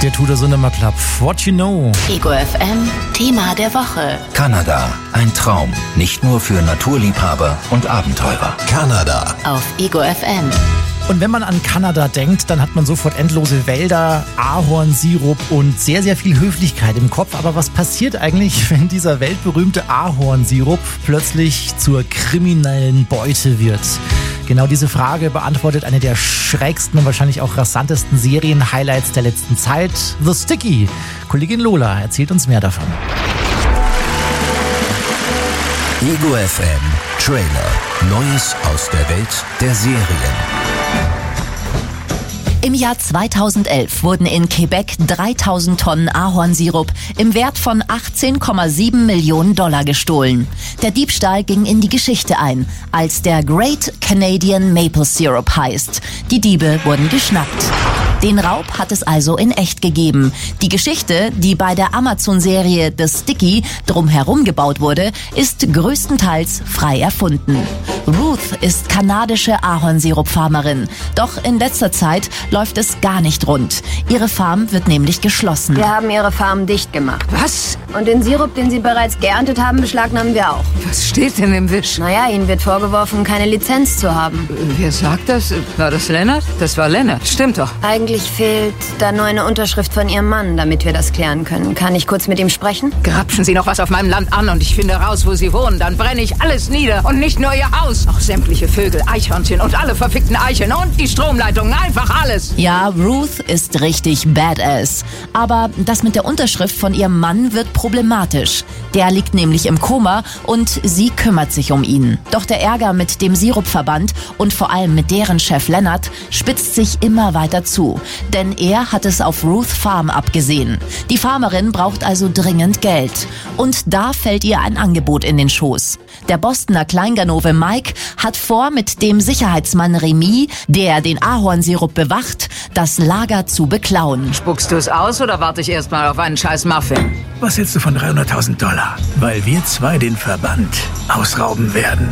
Der Tudor Sondermarklapp. What you know? Ego FM, Thema der Woche. Kanada, ein Traum. Nicht nur für Naturliebhaber und Abenteurer. Kanada. Auf Ego FM. Und wenn man an Kanada denkt, dann hat man sofort endlose Wälder, Ahornsirup und sehr, sehr viel Höflichkeit im Kopf. Aber was passiert eigentlich, wenn dieser weltberühmte Ahornsirup plötzlich zur kriminellen Beute wird? Genau diese Frage beantwortet eine der schrägsten und wahrscheinlich auch rasantesten Serien-Highlights der letzten Zeit, The Sticky. Kollegin Lola erzählt uns mehr davon. Ego FM Trailer. Neues aus der Welt der Serien. Im Jahr 2011 wurden in Quebec 3000 Tonnen Ahornsirup im Wert von 18,7 Millionen Dollar gestohlen. Der Diebstahl ging in die Geschichte ein, als der Great Canadian Maple Syrup heißt. Die Diebe wurden geschnappt. Den Raub hat es also in echt gegeben. Die Geschichte, die bei der Amazon-Serie The Sticky drumherum gebaut wurde, ist größtenteils frei erfunden. Ruth ist kanadische Ahornsirup-Farmerin. Doch in letzter Zeit läuft es gar nicht rund. Ihre Farm wird nämlich geschlossen. Wir haben ihre Farm dicht gemacht. Was? Und den Sirup, den sie bereits geerntet haben, beschlagnahmen wir auch. Was steht denn im Wisch? Naja, ihnen wird vorgeworfen, keine Lizenz zu haben. Wer sagt das? War das Lennart? Das war Lennart, stimmt doch. Eigentlich fehlt da nur eine Unterschrift von ihrem Mann, damit wir das klären können. Kann ich kurz mit ihm sprechen? Grapschen Sie noch was auf meinem Land an und ich finde raus, wo Sie wohnen. Dann brenne ich alles nieder und nicht nur Ihr Haus. Auch sämtliche Vögel, Eichhörnchen und alle verfickten Eichen und die Stromleitungen. Einfach alles. Ja, Ruth ist richtig badass. Aber das mit der Unterschrift von ihrem Mann wird problematisch. Der liegt nämlich im Koma und sie kümmert sich um ihn. Doch der Ärger mit dem Sirupverband und vor allem mit deren Chef Lennart spitzt sich immer weiter zu. Denn er hat es auf Ruth Farm abgesehen. Die Farmerin braucht also dringend Geld. Und da fällt ihr ein Angebot in den Schoß. Der Bostoner Kleinganove Mike hat vor, mit dem Sicherheitsmann Remy, der den Ahornsirup bewacht, das Lager zu beklauen. Spuckst du es aus oder warte ich erst mal auf einen scheiß Muffin? Was hältst du von $300.000? Weil wir zwei den Verband ausrauben werden.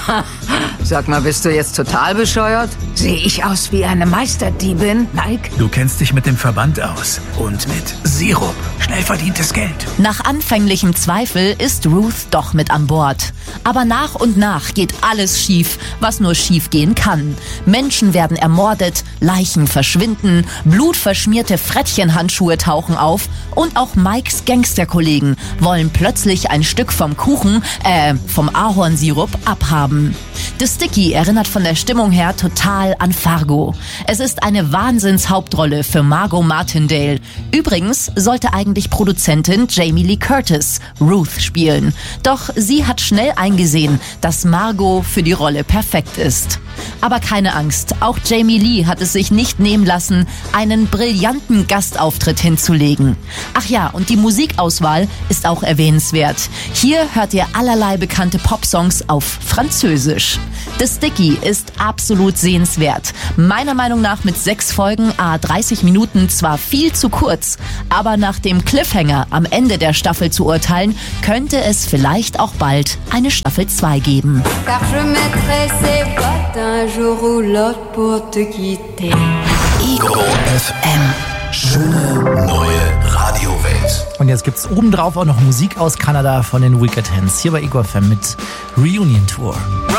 Sag mal, bist du jetzt total bescheuert? Sehe ich aus wie eine Meisterdiebin, Mike? Du kennst dich mit dem Verband aus und mit Sirup. Schnell verdientes Geld. Nach anfänglichem Zweifel ist Ruth doch mit an Bord. Aber nach und nach geht alles schief, was nur schief gehen kann. Menschen werden ermordet, Leichen verschwinden, blutverschmierte Frettchenhandschuhe tauchen auf und auch Mikes Gangsterkollegen wollen plötzlich ein Stück vom Kuchen, vom Ahornsirup abhaben. The Sticky erinnert von der Stimmung her total an Fargo. Es ist eine Wahnsinnshauptrolle für Margot Martindale. Übrigens sollte eigentlich Produzentin Jamie Lee Curtis Ruth spielen. Doch sie hat schnell eingesehen, dass Margot für die Rolle perfekt ist. Aber keine Angst, auch Jamie Lee hat es sich nicht nehmen lassen, einen brillanten Gastauftritt hinzulegen. Ach ja, und die Musikauswahl ist auch erwähnenswert. Hier hört ihr allerlei bekannte Popsongs auf Französisch. The Sticky ist absolut sehenswert. Meiner Meinung nach mit 6 Folgen, 30 Minuten zwar viel zu kurz, aber nach dem Cliffhanger am Ende der Staffel zu urteilen, könnte es vielleicht auch bald eine Staffel 2 geben. Car je mettrai ces bottes un jour ou l'autre pour te quitter. Ego FM. Schöne neue Radiowelt. Und jetzt gibt's obendrauf auch noch Musik aus Kanada von den Wicked Hands. Hier bei Ego FM mit Reunion Tour.